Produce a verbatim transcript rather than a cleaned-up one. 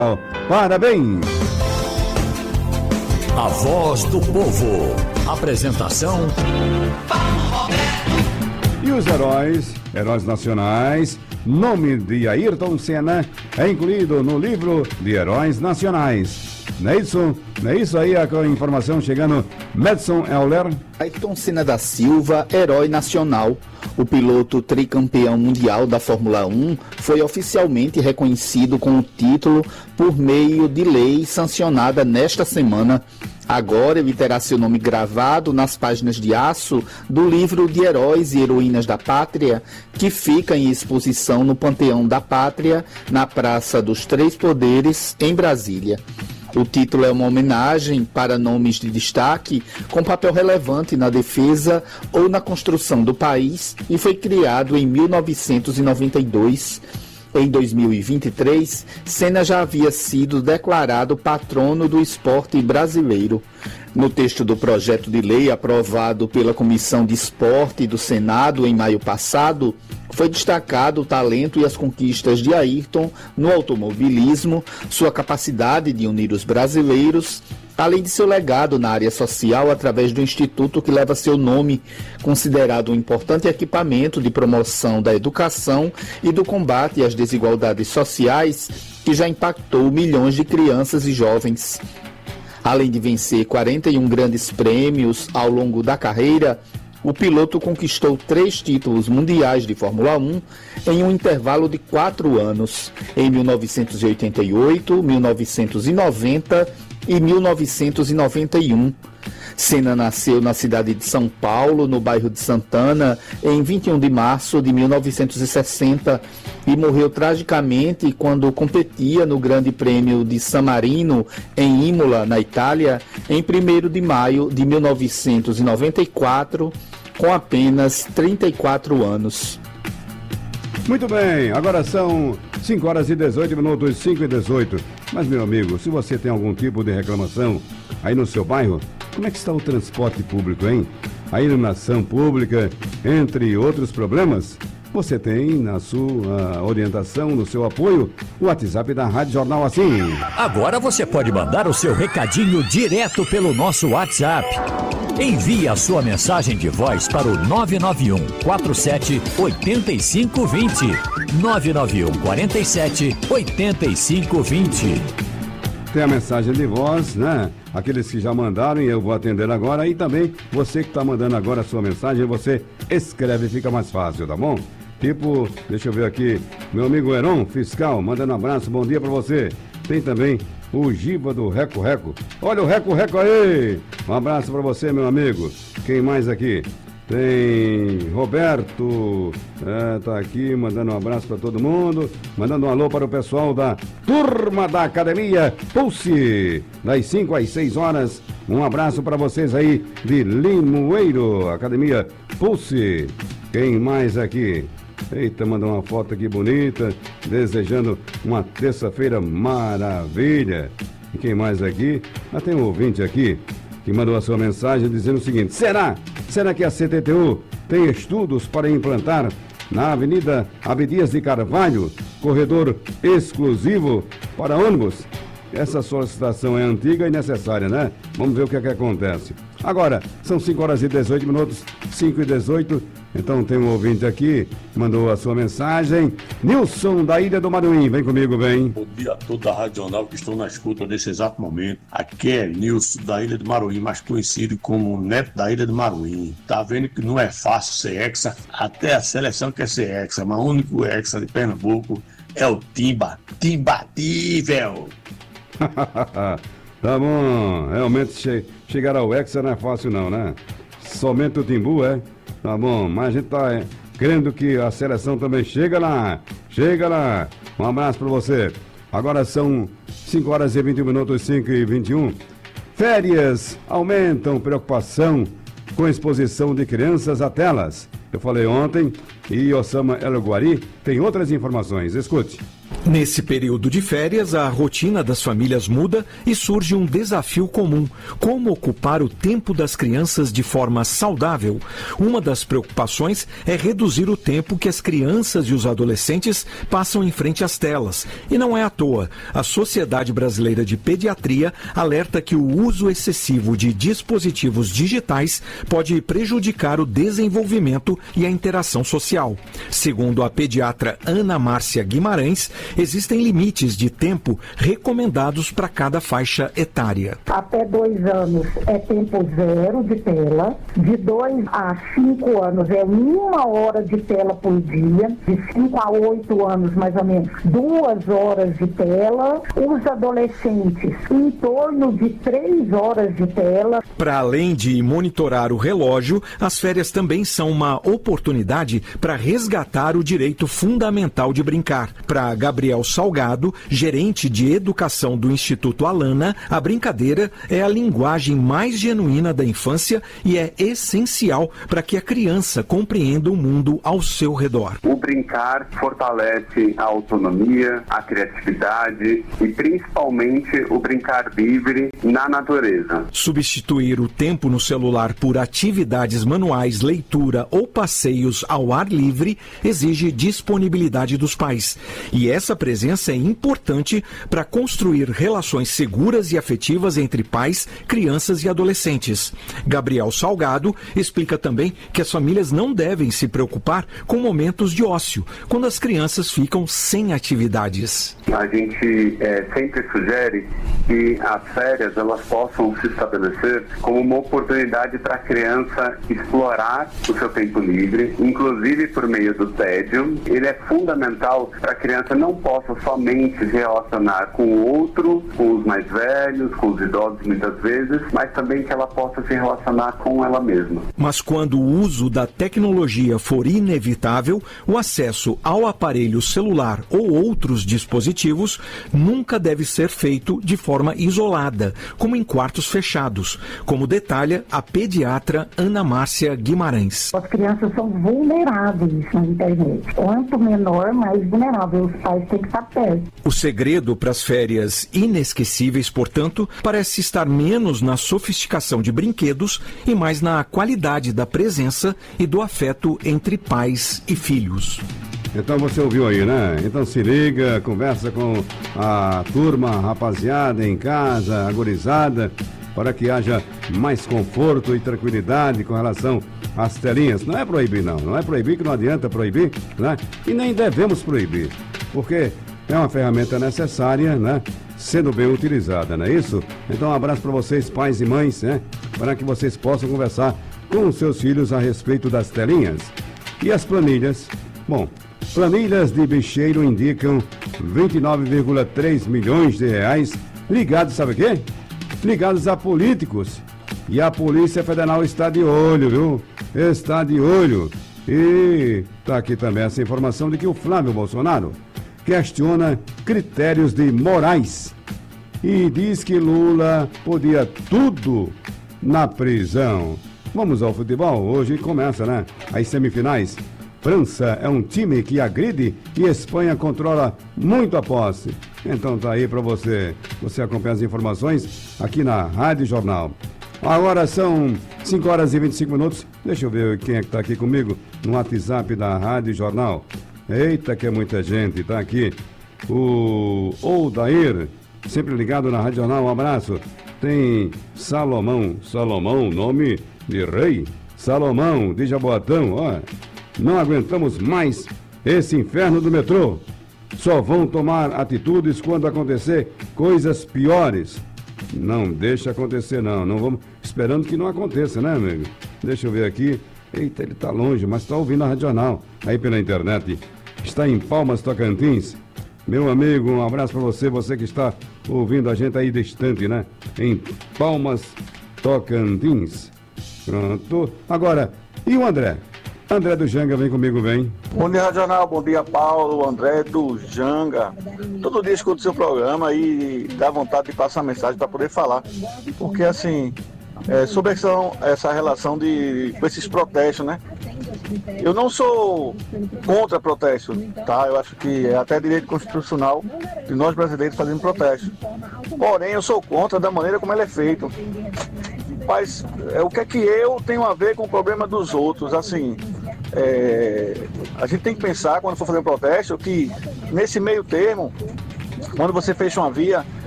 Parabéns! A voz do povo. Apresentação: E os heróis, heróis nacionais, nome de Ayrton Senna é incluído no livro de Heróis Nacionais. Não é isso? Não é isso aí a informação chegando, Madison Euler? Ayrton Senna da Silva, herói nacional. O piloto tricampeão mundial da Fórmula um foi oficialmente reconhecido com o título por meio de lei sancionada nesta semana. Agora ele terá seu nome gravado nas páginas de aço do livro de Heróis e Heroínas da Pátria, que fica em exposição no Panteão da Pátria, na Praça dos Três Poderes, em Brasília. O título é uma homenagem para nomes de destaque com papel relevante na defesa ou na construção do país e foi criado em mil novecentos e noventa e dois. Em dois mil e vinte e três, Senna já havia sido declarado patrono do esporte brasileiro. No texto do projeto de lei aprovado pela Comissão de Esporte do Senado em maio passado, foi destacado o talento e as conquistas de Ayrton no automobilismo, sua capacidade de unir os brasileiros, além de seu legado na área social através do instituto que leva seu nome, considerado um importante equipamento de promoção da educação e do combate às desigualdades sociais, que já impactou milhões de crianças e jovens. Além de vencer quarenta e um grandes prêmios ao longo da carreira, o piloto conquistou três títulos mundiais de Fórmula um em um intervalo de quatro anos, em mil novecentos e oitenta e oito, mil novecentos e noventa e mil novecentos e noventa e um. Senna nasceu na cidade de São Paulo, no bairro de Santana, em vinte e um de março de mil novecentos e sessenta e morreu tragicamente quando competia no Grande Prêmio de San Marino, em Imola, na Itália, em primeiro de maio de mil novecentos e noventa e quatro, com apenas trinta e quatro anos. Muito bem, agora são cinco horas e dezoito minutos, cinco e dezoito. Mas, meu amigo, se você tem algum tipo de reclamação aí no seu bairro, como é que está o transporte público, hein? A iluminação pública, entre outros problemas, você tem na sua orientação, no seu apoio, o WhatsApp da Rádio Jornal Assim. Agora você pode mandar o seu recadinho direto pelo nosso WhatsApp. Envie a sua mensagem de voz para o nove nove um quatro sete oito cinco dois zero. nove nove um quatro sete oito cinco dois zero. Tem a mensagem de voz, né? Aqueles que já mandaram e eu vou atender agora. E também você que está mandando agora a sua mensagem, você escreve, fica mais fácil, tá bom? Tipo, deixa eu ver aqui, meu amigo Heron, fiscal, mandando um abraço, bom dia para você. Tem também o Giba do Reco Reco. Olha o Reco Reco aí! Um abraço para você, meu amigo. Quem mais aqui? Tem Roberto, é, tá aqui mandando um abraço para todo mundo, mandando um alô para o pessoal da Turma da Academia Pulse, das cinco às seis horas. Um abraço para vocês aí de Limoeiro, Academia Pulse. Quem mais aqui? Eita, mandou uma foto aqui bonita, desejando uma terça-feira maravilha. E quem mais aqui? Ah, tem um ouvinte aqui que mandou a sua mensagem dizendo o seguinte: Será? Será que a C T T U tem estudos para implantar na Avenida Abdias de Carvalho corredor exclusivo para ônibus? Essa solicitação é antiga e necessária, né? Vamos ver o que é que acontece. Agora, são cinco horas e dezoito minutos, cinco e dezoito. Então tem um ouvinte aqui, mandou a sua mensagem. Nilson, da Ilha do Maruim, vem comigo, vem. Bom dia a todos da Rádio Jornal que estão na escuta nesse exato momento. Aqui é Nilson, da Ilha do Maruim, mais conhecido como Neto da Ilha do Maruim. Tá vendo que não é fácil ser hexa, até a seleção quer ser hexa, mas o único hexa de Pernambuco é o Timba, Timbatível. Tá bom, realmente che- chegar ao Hexa não é fácil não, né? Somente o Timbu, é? Tá bom, mas a gente tá é, crendo que a seleção também chega lá, chega lá. Um abraço pra você. Agora são cinco horas e vinte e um minutos, cinco e vinte e um. Férias aumentam preocupação com exposição de crianças a telas. Eu falei ontem e Osama El Guari tem outras informações. Escute. Nesse período de férias, a rotina das famílias muda e surge um desafio comum: como ocupar o tempo das crianças de forma saudável. Uma das preocupações é reduzir o tempo que as crianças e os adolescentes passam em frente às telas. E não é à toa. A Sociedade Brasileira de Pediatria alerta que o uso excessivo de dispositivos digitais pode prejudicar o desenvolvimento e a interação social. Segundo a pediatra Ana Márcia Guimarães, existem limites de tempo recomendados para cada faixa etária. Até dois anos é tempo zero de tela, de dois a cinco anos é uma hora de tela por dia, de cinco a oito anos mais ou menos duas horas de tela, os adolescentes em torno de três horas de tela. Para além de monitorar o relógio, as férias também são uma oportunidade para resgatar o direito fundamental de brincar. Para Gabriel Salgado, gerente de educação do Instituto Alana, a brincadeira é a linguagem mais genuína da infância e é essencial para que a criança compreenda o mundo ao seu redor. O brincar fortalece a autonomia, a criatividade e principalmente o brincar livre na natureza. Substituir o tempo no celular por atividades manuais, leitura ou passeios ao ar livre exige disponibilidade dos pais. E essa presença é importante para construir relações seguras e afetivas entre pais, crianças e adolescentes. Gabriel Salgado explica também que as famílias não devem se preocupar com momentos de ócio, quando as crianças ficam sem atividades. A gente é, sempre sugere que as férias elas possam se estabelecer como uma oportunidade para a criança explorar o seu tempo livre, inclusive por meio do tédio. Ele é fundamental para a criança não possa somente se relacionar com o outro, com os mais velhos, com os idosos muitas vezes, mas também que ela possa se relacionar com ela mesma. Mas quando o uso da tecnologia for inevitável, o acesso ao aparelho celular ou outros dispositivos nunca deve ser feito de forma isolada, como em quartos fechados, como detalha a pediatra Ana Márcia Guimarães. As crianças são vulneráveis na internet. Quanto menor, mais vulnerável. Os pais têm que estar perto. O segredo para as férias inesquecíveis, portanto, parece estar menos na sofisticação de brinquedos e mais na qualidade da presença e do afeto entre pais e filhos. Então você ouviu aí, né? Então se liga, conversa com a turma, a rapaziada em casa, a gurizada, para que haja mais conforto e tranquilidade com relação às telinhas. Não é proibir, não. Não é proibir, que não adianta proibir, né? E nem devemos proibir, porque é uma ferramenta necessária, né? Sendo bem utilizada, não é isso? Então um abraço para vocês, pais e mães, né? Para que vocês possam conversar com os seus filhos a respeito das telinhas. E as planilhas? Bom, planilhas de bicheiro indicam vinte e nove vírgula três milhões de reais ligados, sabe o quê? Ligados a políticos. E a Polícia Federal está de olho, viu? Está de olho. E está aqui também essa informação de que o Flávio Bolsonaro questiona critérios de morais e diz que Lula podia tudo na prisão. Vamos ao futebol. Hoje começa, né? As semifinais. França é um time que agride e Espanha controla muito a posse. Então tá aí para você. Você acompanha as informações aqui na Rádio Jornal. Agora são cinco horas e vinte e cinco minutos. Deixa eu ver quem é que tá aqui comigo no WhatsApp da Rádio Jornal. Eita, que é muita gente. Tá aqui o Odair, sempre ligado na Rádio Jornal. Um abraço. Tem Salomão. Salomão, nome de rei. Salomão de Jaboatão, ó. Não aguentamos mais esse inferno do metrô. Só vão tomar atitudes quando acontecer coisas piores. Não deixa acontecer, não. Não vamos esperando que não aconteça, né, amigo? Deixa eu ver aqui. Eita, ele tá longe, mas tá ouvindo a Rádio Jornal aí pela internet. Está em Palmas, Tocantins. Meu amigo, um abraço para você, você que está ouvindo a gente aí distante, né? Em Palmas, Tocantins. Pronto. Agora, e o André? André do Janga, vem comigo, vem. Bom dia, Rádio Jornal. Bom dia, Paulo. André do Janga. Todo dia escuto seu programa e dá vontade de passar mensagem para poder falar. Porque, assim, é, sobre essa, essa relação de, com esses protestos, né? eu não sou contra protesto, tá? Eu acho que é até direito constitucional de nós brasileiros fazermos protesto. Porém, eu sou contra da maneira como ele é feito. Mas é, o que é que eu tenho a ver com o problema dos outros? Assim, é, a gente tem que pensar, quando for fazer um protesto, que nesse meio termo, quando você fecha uma via,